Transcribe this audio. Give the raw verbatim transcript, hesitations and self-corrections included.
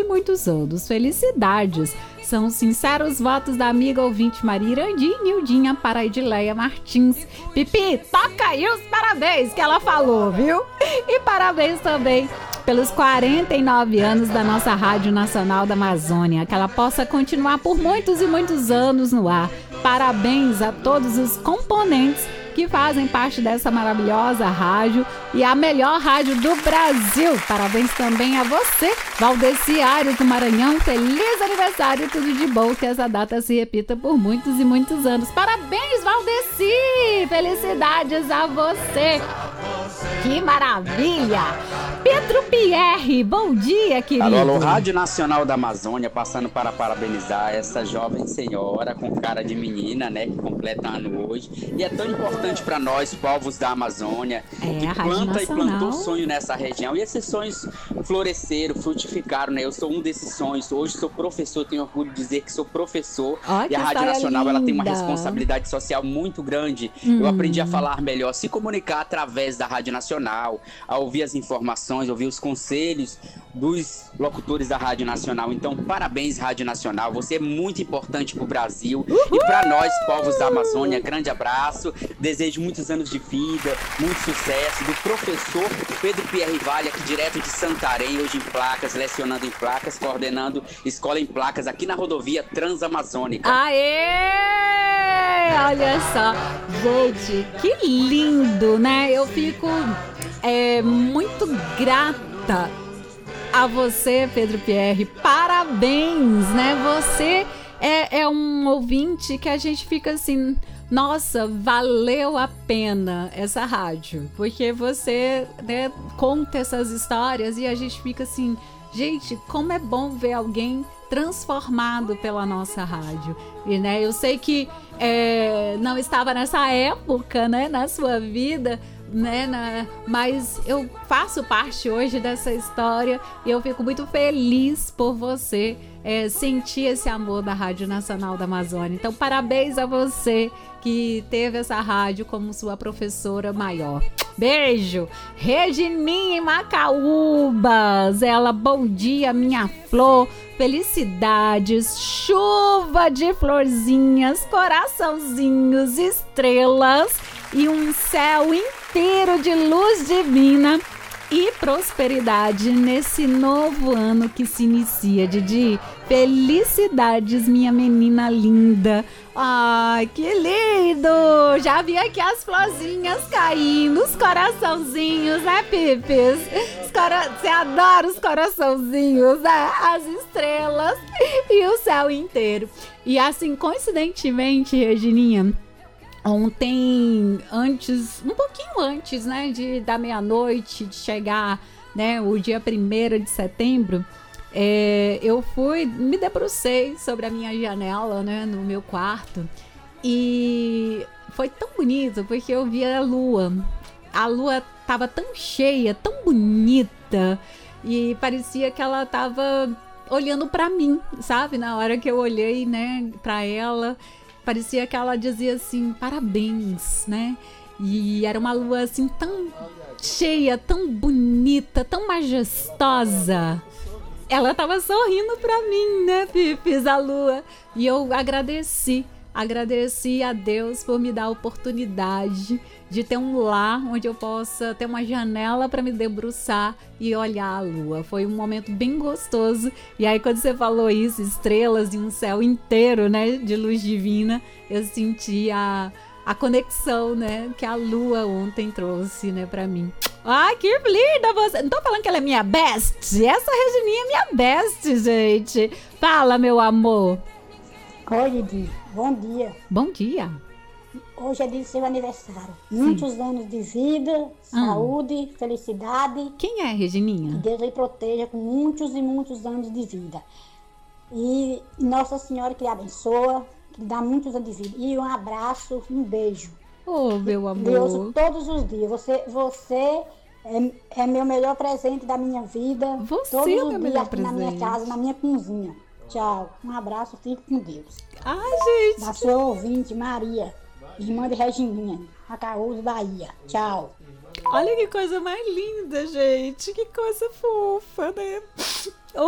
muitos anos. Felicidades! São sinceros votos da amiga ouvinte Maria Irandi e Nildinha para a Edileia Martins. Pipi, toca aí os parabéns que ela falou, viu? E parabéns também pelos quarenta e nove anos da nossa Rádio Nacional da Amazônia. Que ela possa continuar por muitos e muitos anos no ar. Parabéns a todos os componentes que fazem parte dessa maravilhosa rádio e a melhor rádio do Brasil. Parabéns também a você, Valdeci Aires do Maranhão. Feliz aniversário e tudo de bom, que essa data se repita por muitos e muitos anos. Parabéns, Valdeci! Felicidades a você! Que maravilha! Pedro Pierre, bom dia, querido. Alô, alô, Rádio Nacional da Amazônia, passando para parabenizar essa jovem senhora com cara de menina, né, que completa ano hoje. E é tão importante para nós, povos da Amazônia, é, que a Rádio planta Nacional. E plantou sonho nessa região. E esses sonhos floresceram, frutificaram, né? Eu sou um desses sonhos. Hoje sou professor, tenho orgulho de dizer que sou professor. Oh, e a Rádio Nacional, linda. Ela tem uma responsabilidade social muito grande. Hum. Eu aprendi a falar melhor, se comunicar através da Rádio Nacional, a ouvir as informações, ouvir os conselhos dos locutores da Rádio Nacional. Então, parabéns, Rádio Nacional. Você é muito importante para o Brasil. Uhul! E para nós, povos da Amazônia, grande abraço. Desejo muitos anos de vida, muito sucesso. Do professor Pedro Pierre Vale, aqui direto de Santarém, hoje em placas, lecionando em placas, coordenando escola em placas aqui na rodovia Transamazônica. Aê! Olha só. Gente, que lindo, né? Eu fico é, muito grata a você, Pedro Pierre. Parabéns, né? Você é, é um ouvinte que a gente fica assim... Nossa, valeu a pena essa rádio, porque você, né, conta essas histórias e a gente fica assim, gente, como é bom ver alguém transformado pela nossa rádio. E, né, eu sei que é, não estava nessa época, né, na sua vida, né, na, mas eu faço parte hoje dessa história e eu fico muito feliz por você é, sentir esse amor da Rádio Nacional da Amazônia. Então, parabéns a você que teve essa rádio como sua professora maior. Beijo! Regininha em Macaúbas, ela, bom dia, minha flor, felicidades, chuva de florzinhas, coraçãozinhos, estrelas e um céu inteiro de luz divina e prosperidade nesse novo ano que se inicia, Didi. Felicidades, minha menina linda. Ai, que lindo! Já vi aqui as florzinhas caindo, os coraçãozinhos, né, Pipis? Os cora... Você adora os coraçãozinhos, né? As estrelas e o céu inteiro. E assim, coincidentemente, Regininha, ontem, antes, um pouquinho antes, né, de, da meia-noite, de chegar, né, o dia primeiro de setembro, é, eu fui, me debrucei sobre a minha janela, né, no meu quarto, e foi tão bonito, porque eu vi a lua. A lua tava tão cheia, tão bonita, e parecia que ela tava olhando pra mim, sabe, na hora que eu olhei, né, pra ela. Parecia que ela dizia assim, parabéns, né? E era uma lua assim tão cheia, tão bonita, tão majestosa. Ela tava sorrindo pra mim, né, Pipis, a lua. E eu agradeci, agradeci a Deus por me dar a oportunidade de ter um lar onde eu possa ter uma janela para me debruçar e olhar a lua. Foi um momento bem gostoso. E aí, quando você falou isso, estrelas e um céu inteiro, né, de luz divina, eu senti a, a conexão, né, que a lua ontem trouxe, né, para mim. Ai, que linda você! Não tô falando que ela é minha best? Essa Regininha é minha best, gente. Fala, meu amor. Oi, Didi. Bom dia. Bom dia. Hoje é dia do seu aniversário. Sim. Muitos anos de vida, ah. saúde, felicidade. Quem é, Regininha? Que Deus lhe proteja com muitos e muitos anos de vida. E Nossa Senhora que lhe abençoa, que lhe dá muitos anos de vida. E um abraço, um beijo. Oh, meu amor. Deus todos os dias. Você, você é, é meu melhor presente da minha vida. Você todos é os meu dias melhor aqui presente. Na minha casa, na minha cozinha. Tchau. Um abraço, fique com Deus. Ai, gente. Da sua ouvinte, Maria, irmã de Regininha, Macaúbas, Bahia. Tchau. Olha que coisa mais linda, gente. Que coisa fofa, né?